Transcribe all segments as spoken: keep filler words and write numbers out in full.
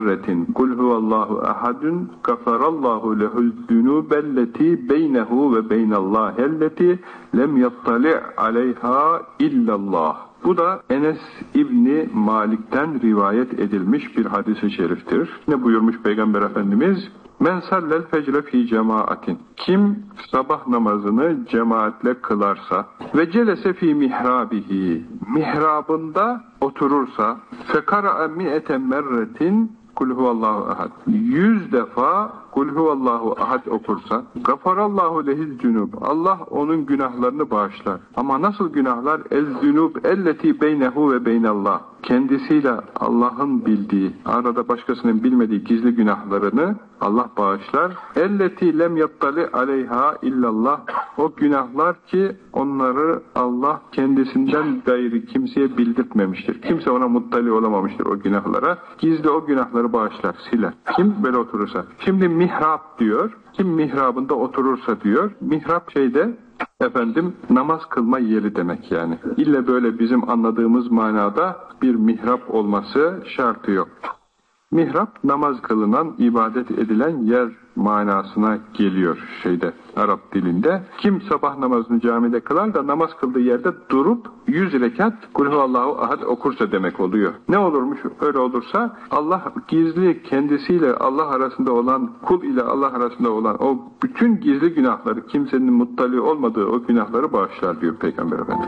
Retin kul huvallahu ahadun gafarallahu lehuz zunubelleti beynehu ve beynallahi elleti lem yattali' aleyha illallah. Bu da Enes İbni Malik'ten rivayet edilmiş bir hadis-i şeriftir. Ne buyurmuş Peygamber Efendimiz? Men sallel fecre fi cemaatin. Kim sabah namazını cemaatle kılarsa ve celese fi mihrabihi. Mihrabında oturursa fekara'a mi'eten merretin kul huvallahu ahad. Yüz defa kul huvallahu ahad okursa gafarallahu lehiz cunub. Allah onun günahlarını bağışlar. Ama nasıl günahlar? Ez cunub elleti beynehu ve beynallah. Kendisiyle Allah'ın bildiği, arada başkasının bilmediği gizli günahlarını Allah bağışlar. Elleti lem yattali aleyha illallah. O günahlar ki onları Allah kendisinden gayri kimseye bildirtmemiştir. Kimse ona muttali olamamıştır o günahlara. Gizli o günahları bağışlar, siler. Kim böyle oturursa. Şimdi mihrap diyor. Kim mihrabında oturursa diyor. Mihrap şeyde efendim namaz kılma yeri demek yani. İlle böyle bizim anladığımız manada bir mihrap olması şartı yok. Mihrap namaz kılınan, ibadet edilen yer manasına geliyor şeyde Arap dilinde. Kim sabah namazını camide kılar da namaz kıldığı yerde durup yüz rekat kul huvallahu ahad okursa demek oluyor. Ne olurmuş öyle olursa? Allah gizli kendisiyle Allah arasında olan, kul ile Allah arasında olan o bütün gizli günahları, kimsenin muttali olmadığı o günahları bağışlar diyor Peygamber Efendimiz.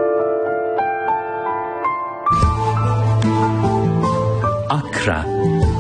Akra